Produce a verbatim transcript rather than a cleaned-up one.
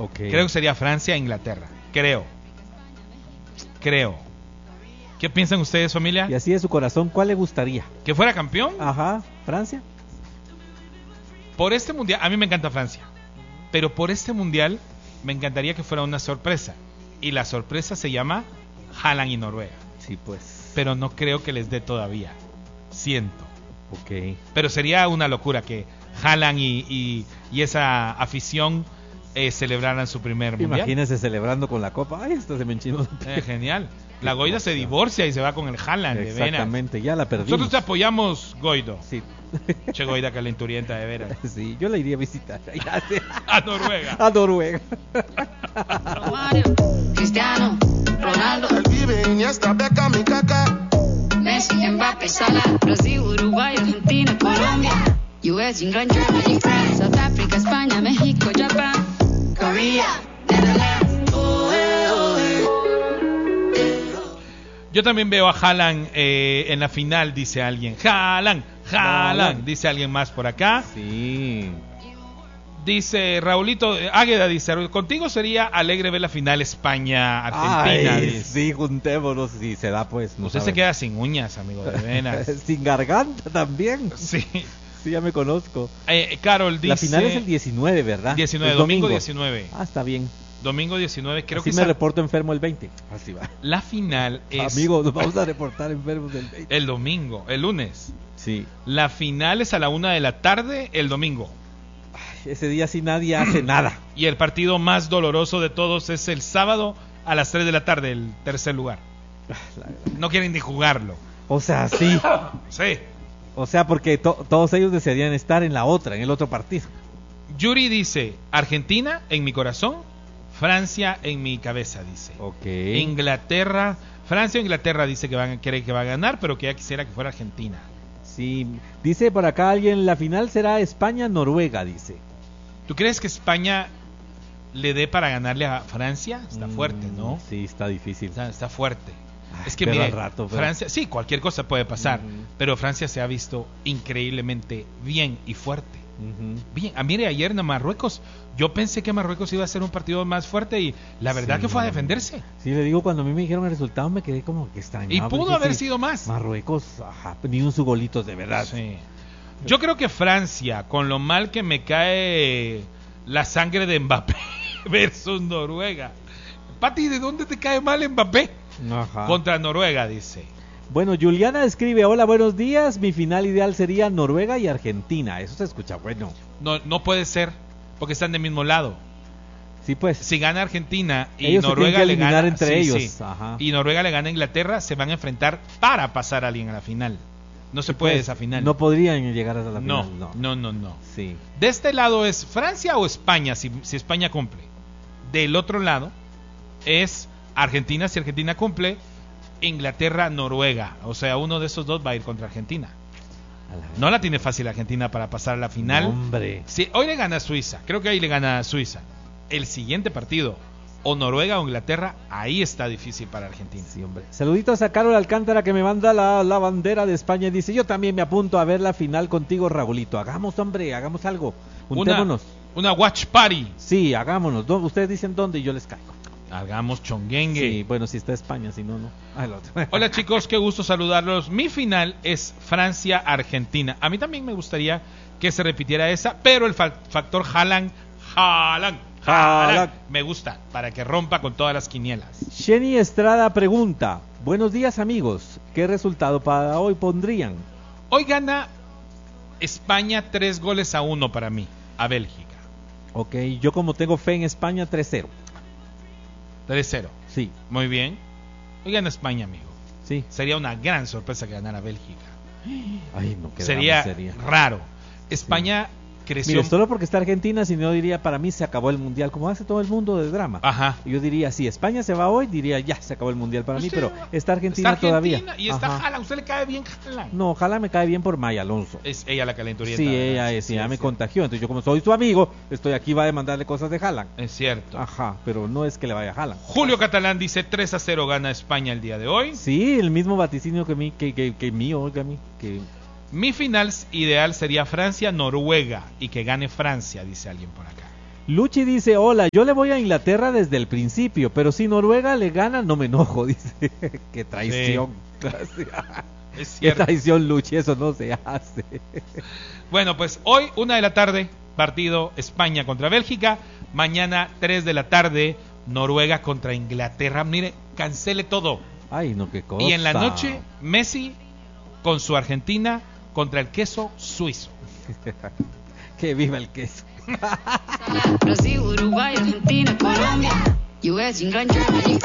Okay. Creo que sería Francia e Inglaterra. Creo. Creo. ¿Qué piensan ustedes, familia? Y así de su corazón, ¿cuál le gustaría? ¿Que fuera campeón? Ajá, Francia. Por este mundial, a mí me encanta Francia. Pero por este mundial me encantaría que fuera una sorpresa. Y la sorpresa se llama Haaland y Noruega. Sí, pues. Pero no creo que les dé todavía. Siento. Ok. Pero sería una locura que Haaland y, y, y esa afición eh, celebraran su primer mundial. Imagínense celebrando con la copa. Ay, esto se me enchinó. Eh, genial. La Goida se divorcia y se va con el Haaland. De veras. Exactamente, ya la perdimos. Nosotros te apoyamos, Goido. Sí. Che Goida calenturienta, de veras. Sí, yo la iría a visitar. A Noruega. A Noruega. Romario, Cristiano, Ronaldo, El Vive, Iniesta, Beckham y Kaká. Messi, Mbappé, Salah, Brasil, Uruguay, Argentina, Colombia, U S, England, Germany, France, South Africa, España, México, Japón, Korea, Netherlands. Oh, eh, oh, eh. Yo también veo a Haaland eh, en la final, dice alguien. Haaland, Haaland, dice alguien más por acá. Sí. Dice Raulito, eh, Águeda dice, contigo sería alegre ver la final España-Argentina. Ay, dice. sí, juntémonos si se da, pues. No Usted se sabe. queda sin uñas, amigo, de veras. Sin garganta también. Sí. Sí, ya me conozco. Eh, Carol dice... La final es el diecinueve, ¿verdad? diecinueve, Es domingo diecinueve. Ah, está bien. Domingo diecinueve, creo Así que me esa- reporto enfermo el veinte. Así va. la final es Amigos, nos vamos a reportar enfermos del veinte. el domingo, el lunes. Sí. La final es a la una de la tarde el domingo. Ay, ese día sí nadie hace nada. Y el partido más doloroso de todos es el sábado a las tres de la tarde, el tercer lugar. No quieren ni jugarlo. O sea, sí. Sí. O sea, porque to- todos ellos desearían estar en la otra, en el otro partido. Yuri dice, Argentina en mi corazón, Francia en mi cabeza, dice. Ok. Inglaterra, Francia o Inglaterra dice que van, cree que va a ganar, pero que ya quisiera que fuera Argentina. Sí. Dice por acá alguien, la final será España-Noruega, dice. ¿Tú crees que España le dé para ganarle a Francia? Está fuerte, ¿no? Mm, Sí, está difícil. Está, está fuerte. Ay, Es que pero mire, al rato, pero- Francia, sí, cualquier cosa puede pasar, Ujú. pero Francia se ha visto increíblemente bien y fuerte. Ujú. Bien, ah, mire, ayer en Marruecos, yo pensé que Marruecos iba a ser un partido más fuerte y la verdad Sí. que fue a defenderse. Sí, le digo, cuando a mí me dijeron el resultado me quedé como que extrañado. Y pudo porque haber sí, sido más. Marruecos, ajá, ni un su golito de verdad. Sí. Yo creo que Francia, con lo mal que me cae la sangre de Mbappé versus Noruega. Pati, ¿de dónde te cae mal Mbappé? Ajá. Contra Noruega, dice. Bueno, Juliana escribe, hola, buenos días, mi final ideal sería Noruega y Argentina. Eso se escucha bueno. No, no puede ser, porque están del mismo lado. Sí, pues. Si gana Argentina y Ellos se Noruega tienen que le eliminar gana entre sí, ellos. sí. Ajá. Y Noruega le gana a Inglaterra, se van a enfrentar para pasar a alguien a la final. No se puede Pues, esa final. No podrían llegar hasta la no, final. No, no, no, no. Sí. De este lado es Francia o España, si, si España cumple. Del otro lado es Argentina, si Argentina cumple. Inglaterra, Noruega. O sea, uno de esos dos va a ir contra Argentina. A la vez. No la tiene fácil Argentina para pasar a la final. Hombre. Si hoy le gana a Suiza, creo que ahí le gana a Suiza. El siguiente partido, o Noruega o Inglaterra, ahí está difícil para Argentina. Sí, hombre. Saluditos a Carol Alcántara que me manda la, la bandera de España y dice, yo también me apunto a ver la final contigo, Raulito. Hagamos, hombre, hagamos algo. Una, Juntémonos. una watch party. Sí, hagámonos. ¿Dó- Ustedes dicen dónde y yo les caigo. Hagamos chonguengue. Sí, bueno, si está España, si no, no. Ah, el otro. Hola chicos, qué gusto saludarlos. Mi final es Francia-Argentina. A mí también me gustaría que se repitiera esa, pero el fa- factor Haaland, Haaland, Haaland, Haaland. me gusta para que rompa con todas las quinielas. Jenny Estrada pregunta, buenos días amigos, ¿qué resultado para hoy pondrían? Hoy gana España tres goles a uno para mí, a Bélgica. Ok, yo como tengo fe en España, tres cero. tres cero. Sí, Muy bien. Hoy gana España, amigo. sí. Sería una gran sorpresa que ganara Bélgica. Ay, no, qué Sería, drama sería. raro. España creció. Mire, solo porque está Argentina, si no diría, para mí se acabó el Mundial, como hace todo el mundo de drama. Ajá. Yo diría, si España se va hoy, diría, ya, se acabó el Mundial para mí, Usted- pero está Argentina, está todavía. Argentina Y está Ajá. Haaland. ¿Usted le cae bien Haaland? No, ojalá me cae bien por Maya Alonso. Es ella la calenturienta. Sí, ¿verdad? ella es, Sí, ya es me cierto. contagió, entonces yo como soy su amigo, estoy aquí, va a demandarle cosas de Haaland. Es cierto. Ajá, pero no es que le vaya a Haaland. Julio Catalán dice tres a cero gana España el día de hoy. Sí, el mismo vaticinio que mí, que, que, que mío, oiga, a mí, que... Mi final ideal sería Francia-Noruega y que gane Francia, dice alguien por acá. Luchi dice, hola, yo le voy a Inglaterra desde el principio, pero si Noruega le gana no me enojo, dice. Qué traición. Sí. Es Qué traición, Luchi, eso no se hace. Bueno, pues hoy, una de la tarde, partido España contra Bélgica. Mañana, tres de la tarde, Noruega contra Inglaterra. Mire, cancele todo. Ay, no, qué cosa. Y en la noche, Messi con su Argentina contra el queso suizo. Que viva el queso. Brasil, Uruguay, Argentina, Colombia, U S, England, Germany.